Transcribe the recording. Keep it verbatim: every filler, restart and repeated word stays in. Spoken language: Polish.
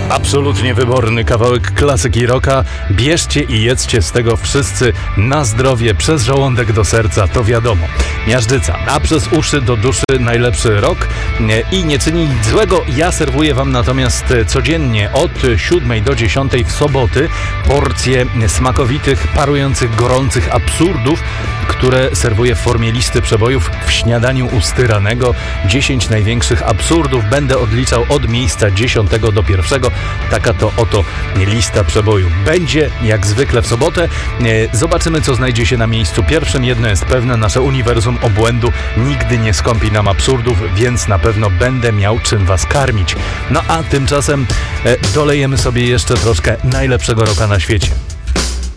Absolutnie wyborny kawałek klasyki rocka. Bierzcie i jedzcie z tego wszyscy na zdrowie, przez żołądek do serca, to wiadomo. Miażdżyca, a przez uszy do duszy najlepszy rock i nie czyni nic złego. Ja serwuję wam natomiast codziennie od siódmej do dziesiątej w soboty porcje smakowitych, parujących, gorących absurdów, które serwuję w formie listy przebojów w śniadaniu ustyranego. dziesięć największych absurdów będę odliczał od miejsca dziesiątego do pierwszego. Taka to oto lista przebojów. Będzie jak zwykle w sobotę. Zobaczymy, co znajdzie się na miejscu pierwszym. Jedno jest pewne, nasze uniwersum obłędu nigdy nie skąpi nam absurdów, więc na pewno będę miał czym was karmić. No a tymczasem dolejemy sobie jeszcze troszkę najlepszego rocka na świecie.